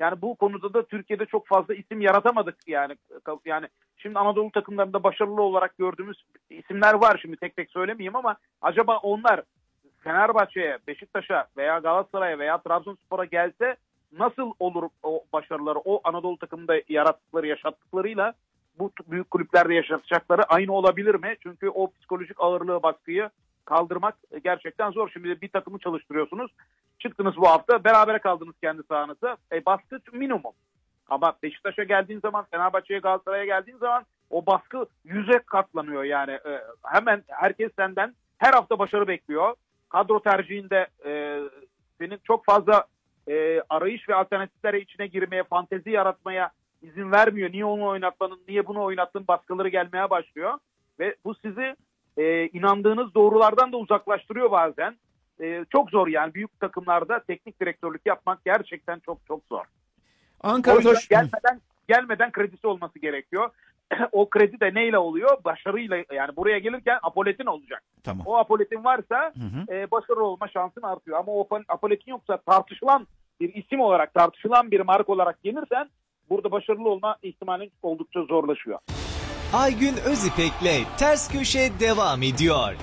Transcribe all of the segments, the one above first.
Yani bu konuda da Türkiye'de çok fazla isim yaratamadık yani. Yani şimdi Anadolu takımlarında başarılı olarak gördüğümüz isimler var, şimdi tek tek söylemeyeyim ama acaba onlar Fenerbahçe'ye, Beşiktaş'a veya Galatasaray'a veya Trabzonspor'a gelse nasıl olur o başarıları, o Anadolu takımında yarattıkları, yaşattıklarıyla bu büyük kulüplerde yaşatacakları aynı olabilir mi? Çünkü o psikolojik ağırlığı, baskıyı kaldırmak gerçekten zor. Şimdi bir takımı çalıştırıyorsunuz. Çıktınız bu hafta, berabere kaldınız kendi sahanızda. Baskı minimum. Ama Beşiktaş'a geldiğin zaman, Fenerbahçe'ye, Galatasaray'a geldiğin zaman o baskı 100'e katlanıyor. Yani hemen herkes senden her hafta başarı bekliyor. Kadro tercihinde senin çok fazla arayış ve alternatiflere içine girmeye, fantezi yaratmaya izin vermiyor. Niye onu oynatmanın, niye bunu oynattın baskıları gelmeye başlıyor. Ve bu sizi inandığınız doğrulardan da uzaklaştırıyor bazen. Çok zor yani, büyük takımlarda teknik direktörlük yapmak gerçekten çok çok zor. Ankara O yüzden gelmeden kredisi olması gerekiyor. O kredi de neyle oluyor? Başarıyla, yani buraya gelirken apoletin olacak. Tamam. O apoletin varsa başarılı olma şansın artıyor. Ama o apoletin yoksa, tartışılan bir isim olarak, tartışılan bir marka olarak gelirsen burada başarılı olma ihtimalin oldukça zorlaşıyor. Aygün Özipek'le Ters Köşe devam ediyor.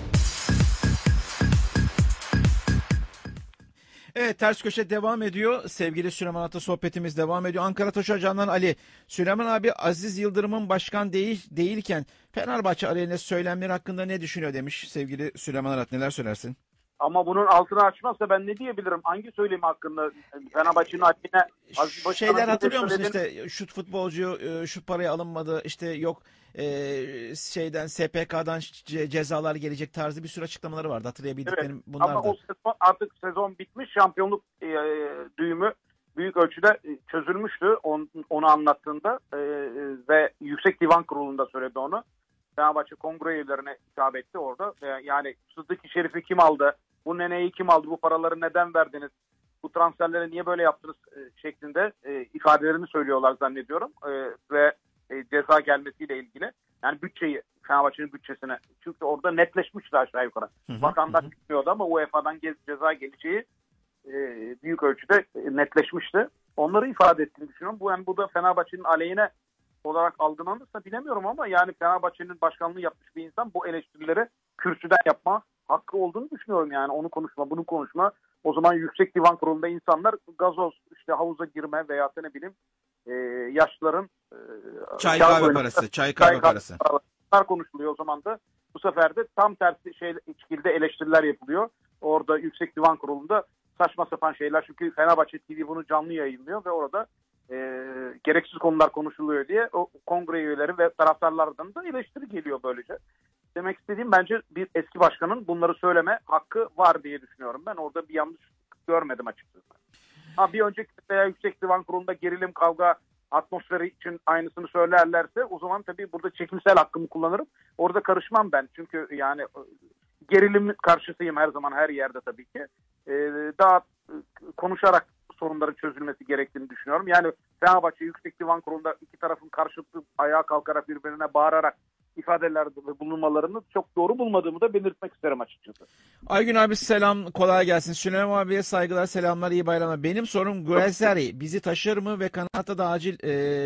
Evet, Ters Köşe devam ediyor. Sevgili Süleyman Ata sohbetimiz devam ediyor. Ankara Toşacan'dan Ali. Süleyman abi, Aziz Yıldırım'ın başkan değilken Fenerbahçe aleyhine söylemleri hakkında ne düşünüyor demiş sevgili Süleyman Arat. Neler söylersin? Ama bunun altını açmazsa ben ne diyebilirim? Hangi söylemi hakkında? Fenerbahçe'nin aleyhine şeyler hatırlıyor musun, işte şut futbolcu şu paraya alınmadı, işte yok şeyden, SPK'dan cezalar gelecek tarzı bir sürü açıklamaları vardı, hatırlayabildiklerim evet, bunlar ama da. o sezon, artık sezon bitmiş, şampiyonluk düğümü büyük ölçüde çözülmüştü onu anlattığında ve Yüksek Divan Kurulu'nda söyledi onu. Fenerbahçe kongre üyelerine hitap etti orada. Yani Sıddık Şerif'i kim aldı? Bu Nene'yi kim aldı? Bu paraları neden verdiniz? Bu transferleri niye böyle yaptınız şeklinde ifadelerini söylüyorlar zannediyorum. Ve ceza gelmesiyle ilgili. Yani bütçeyi, Fenerbahçe'nin bütçesine. Çünkü orada netleşmişti aşağı yukarı. Vatandaş bilmiyordu ama UEFA'dan ceza geleceği büyük ölçüde netleşmişti. Onları ifade ettiğini düşünüyorum. Bu da Fenerbahçe'nin aleyhine olarak algılanırsa bilemiyorum ama yani Fenerbahçe'nin başkanlığı yapmış bir insan bu eleştirileri kürsüden yapma hakkı olduğunu düşünüyorum. Yani onu konuşma, bunu konuşma. O zaman Yüksek Divan Kurulu'nda insanlar gazoz, işte havuza girme veya ne bileyim yaşlıların çay kahve parası. Bunlar konuşuluyor o zaman da. Bu sefer de tam tersi şekilde eleştiriler yapılıyor. Orada Yüksek Divan Kurulu'nda saçma sapan şeyler. Çünkü Fenerbahçe TV bunu canlı yayınlıyor ve orada gereksiz konular konuşuluyor diye o kongre üyeleri ve taraftarlardan da eleştiri geliyor böylece. Demek istediğim, bence bir eski başkanın bunları söyleme hakkı var diye düşünüyorum. Ben orada bir yanlış görmedim açıkçası. Bir önceki veya Yüksek Divan Kurulu'nda gerilim, kavga atmosferi için aynısını söylerlerse o zaman tabii burada çekimsel hakkımı kullanırım. Orada karışmam ben. Çünkü yani gerilim karşısıyım her zaman, her yerde tabii ki. Daha konuşarak sorunların çözülmesi gerektiğini düşünüyorum. Yani Fenerbahçe Yüksek Divan Kurulu'nda iki tarafın karşılıklı ayağa kalkarak birbirine bağırarak ifadelerde bulunmalarını çok doğru bulmadığımı da belirtmek isterim açıkçası. Aygün abi selam, kolay gelsin. Süleyman abiye saygılar, selamlar, iyi bayramlar. Benim sorum, Guezzari bizi taşır mı ve kanatta da acil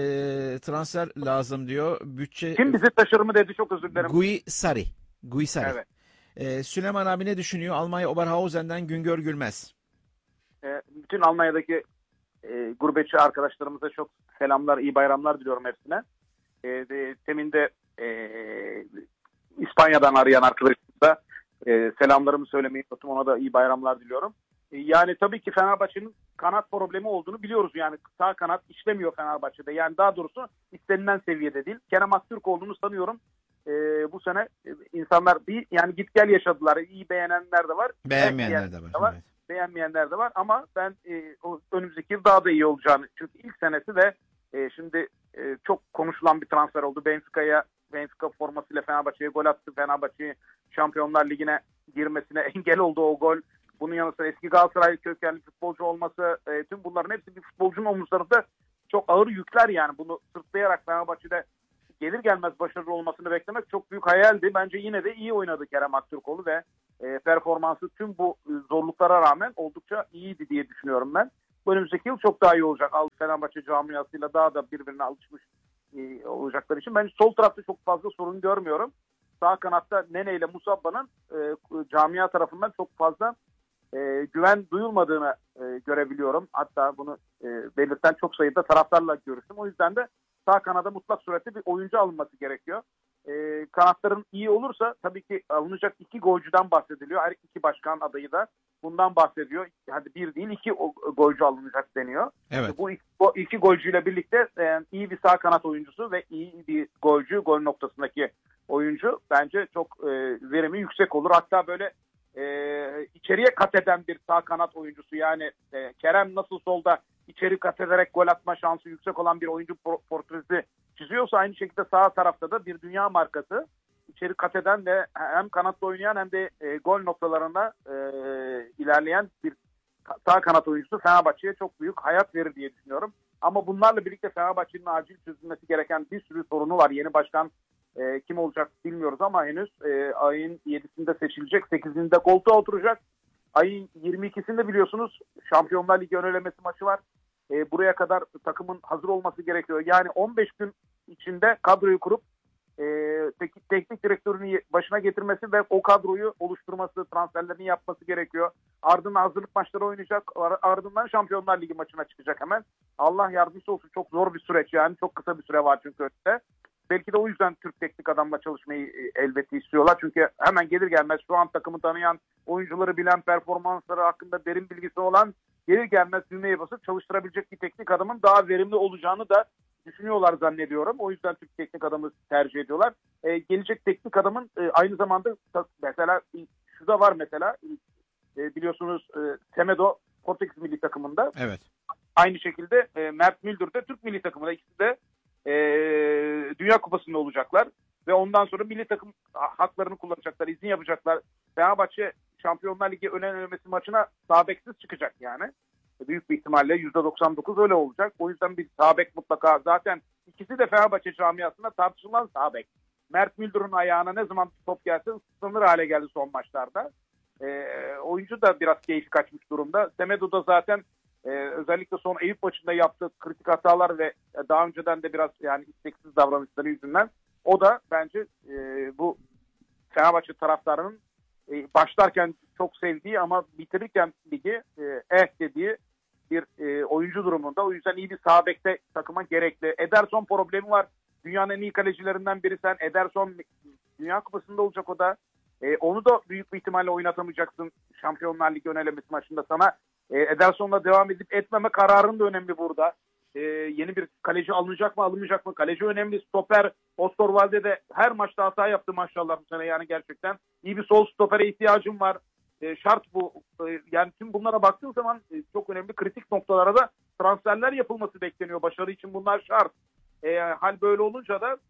transfer lazım diyor. Bütçe. Kim bizi taşır mı dedi, çok özür dilerim. Guezzari. Evet. Süleyman abi ne düşünüyor? Almanya Oberhausen'den Güngör Gülmez. Bütün Almanya'daki gurbetçi arkadaşlarımıza çok selamlar, iyi bayramlar diliyorum hepsine. Temin de İspanya'dan arayan arkadaşımıza selamlarımı söylemeyi unuttum. Ona da iyi bayramlar diliyorum. Yani tabii ki Fenerbahçe'nin kanat problemi olduğunu biliyoruz. Yani sağ kanat işlemiyor Fenerbahçe'de. Yani daha doğrusu istenilen seviyede değil. Kerem Aktürkoğlu'nu sanıyorum bu sene insanlar yani git gel yaşadılar. İyi beğenenler de var. Beğenmeyenler de var. Evet. Beğenmeyenler de var ama ben önümüzdeki yıl daha da iyi olacağını, çünkü ilk senesi ve şimdi çok konuşulan bir transfer oldu. Benfica formasıyla Fenerbahçe'ye gol attı. Fenerbahçe'yi Şampiyonlar Ligi'ne girmesine engel oldu o gol. Bunun yanı sıra eski Galatasaray kökenli futbolcu olması, tüm bunların hepsi bir futbolcunun omuzlarında çok ağır yükler yani. Bunu sırtlayarak Fenerbahçe'de gelir gelmez başarılı olmasını beklemek çok büyük hayaldi. Bence yine de iyi oynadı Kerem Aktürkoğlu ve performansı tüm bu zorluklara rağmen oldukça iyiydi diye düşünüyorum ben. önümüzdeki yıl çok daha iyi olacak. Fenerbahçe camiasıyla daha da birbirine alışmış olacaklar için. Ben sol tarafta çok fazla sorun görmüyorum. Sağ kanatta Nene ile Musabba'nın camia tarafından çok fazla güven duyulmadığını görebiliyorum. Hatta bunu belirten çok sayıda taraftarla görüştüm. O yüzden de sağ kanada mutlak surette bir oyuncu alınması gerekiyor. Kanatların iyi olursa tabii ki alınacak 2 golcüden bahsediliyor. Her 2 başkan adayı da bundan bahsediyor. Hadi 1 değil 2 golcü alınacak deniyor. Evet. Bu 2 golcüyle birlikte iyi bir sağ kanat oyuncusu ve iyi bir golcü, gol noktasındaki oyuncu bence çok verimi yüksek olur. Hatta böyle içeriye kat eden bir sağ kanat oyuncusu, yani Kerem nasıl solda içeri kat ederek gol atma şansı yüksek olan bir oyuncu portresi çiziyorsa, aynı şekilde sağ tarafta da bir dünya markası içeri kat eden ve hem kanatta oynayan hem de gol noktalarında ilerleyen bir sağ kanat oyuncusu Fenerbahçe'ye çok büyük hayat verir diye düşünüyorum. Ama bunlarla birlikte Fenerbahçe'nin acil çözülmesi gereken bir sürü sorunu var. Yeni başkan kim olacak bilmiyoruz ama henüz ayın 7'sinde seçilecek, 8'inde koltuğa oturacak. Ayın 22'sinde biliyorsunuz Şampiyonlar Ligi ön elemesi maçı var. Buraya kadar takımın hazır olması gerekiyor. Yani 15 gün içinde kadroyu kurup teknik direktörünü başına getirmesi ve o kadroyu oluşturması, transferlerini yapması gerekiyor. Ardından hazırlık maçları oynayacak. Ardından Şampiyonlar Ligi maçına çıkacak hemen. Allah yardımcısı olsun, çok zor bir süreç yani. Çok kısa bir süre var çünkü önünde. Belki de o yüzden Türk teknik adamla çalışmayı elbette istiyorlar. Çünkü hemen gelir gelmez şu an takımı tanıyan, oyuncuları bilen, performansları hakkında derin bilgisi olan, gelir gelmez düğmeye basıp çalıştırabilecek bir teknik adamın daha verimli olacağını da düşünüyorlar zannediyorum. O yüzden Türk teknik adamı tercih ediyorlar. Gelecek teknik adamın aynı zamanda mesela şu da var mesela biliyorsunuz Semedo Portekiz milli takımında. Evet. Aynı şekilde Mert Müldür de Türk milli takımında. İkisi de Dünya Kupası'nda olacaklar ve ondan sonra milli takım haklarını kullanacaklar, izin yapacaklar. Fenerbahçe Şampiyonlar Ligi ön elemesi maçına sağ beksiz çıkacak yani. Büyük bir ihtimalle %99 öyle olacak. O yüzden bir sağ bek mutlaka, zaten ikisi de Fenerbahçe camiasında tartışılan sağ bek. Mert Müldür'ün ayağına ne zaman top gelse ısınır hale geldi son maçlarda. Oyuncu da biraz keyfi kaçmış durumda. Semedo da zaten özellikle son Eyüp maçında yaptığı kritik hatalar ve daha önceden de biraz yani isteksiz davranışları yüzünden o da bence bu Fenerbahçe taraftarının başlarken çok sevdiği ama bitirirken ligi dediği bir oyuncu durumunda. O yüzden iyi bir sağ bekte takıma gerekli. Ederson problemi var. Dünyanın en iyi kalecilerinden biri sen. Ederson Dünya Kupası'nda olacak o da. Onu da büyük bir ihtimalle oynatamayacaksın Şampiyonlar Ligi ön elemesi maçında sana. Ederson'la devam edip etmeme kararın da önemli burada. Yeni bir kaleci alınacak mı alınmayacak mı? Kaleci önemli. Stoper Osterwalde de her maçta hata yaptı maşallah bu sene, yani gerçekten. İyi bir sol stopere ihtiyacım var. Şart bu. Yani tüm bunlara baktığın zaman çok önemli kritik noktalara da transferler yapılması bekleniyor. Başarı için bunlar şart. Hal böyle olunca da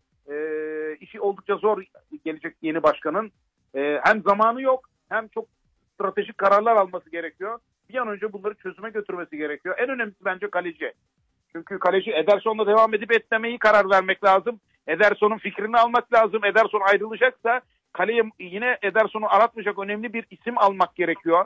işi oldukça zor gelecek yeni başkanın. Hem zamanı yok hem çok stratejik kararlar alması gerekiyor. Bir an önce bunları çözüme götürmesi gerekiyor. En önemlisi bence kaleci. Çünkü kaleci Ederson'la devam edip etmemeyi karar vermek lazım. Ederson'un fikrini almak lazım. Ederson ayrılacaksa kaleye yine Ederson'u aratmayacak önemli bir isim almak gerekiyor.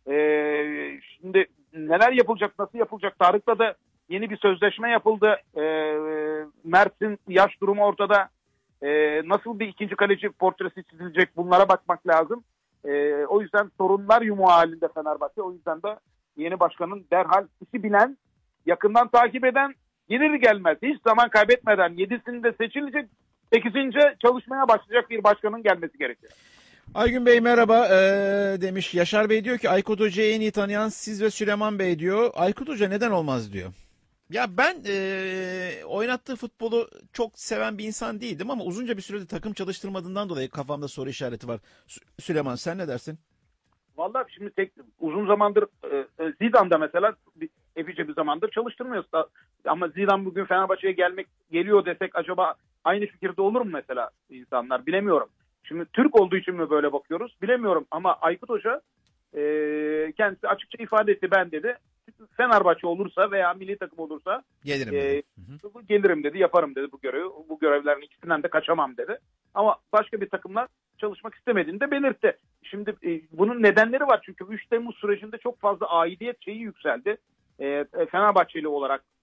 Şimdi neler yapılacak, nasıl yapılacak? Tarık'la da yeni bir sözleşme yapıldı. Mert'in yaş durumu ortada. Nasıl bir ikinci kaleci portresi çizilecek, bunlara bakmak lazım. O yüzden sorunlar yumağı halinde Fenerbahçe. O yüzden de yeni başkanın derhal işi bilen, yakından takip eden, gelir gelmez hiç zaman kaybetmeden 7'sinde seçilecek, 8. çalışmaya başlayacak bir başkanın gelmesi gerekiyor. Aygün Bey merhaba demiş. Yaşar Bey diyor ki Aykut Hoca'yı en iyi tanıyan siz ve Süleyman Bey diyor. Aykut Hoca neden olmaz diyor. Ya ben oynattığı futbolu çok seven bir insan değildim ama uzunca bir sürede takım çalıştırmadığından dolayı kafamda soru işareti var. Süleyman sen ne dersin? Vallahi şimdi uzun zamandır Zidane'da mesela epeyce bir zamandır çalıştırmıyoruz. Ama Zidane bugün Fenerbahçe'ye geliyor desek acaba aynı fikirde olur mu mesela insanlar? Bilemiyorum. Şimdi Türk olduğu için mi böyle bakıyoruz? Bilemiyorum ama Aykut Hoca kendisi açıkça ifade etti, ben dedi. Fenerbahçe olursa veya milli takım olursa Gelirim dedi. Gelirim dedi, yaparım dedi bu görevi. Bu görevlerin ikisinden de kaçamam dedi. Ama başka bir takımla çalışmak istemediğini de belirtti. Şimdi bunun nedenleri var çünkü 3 Temmuz sürecinde çok fazla aidiyet şeyi yükseldi. Fenerbahçeli olarak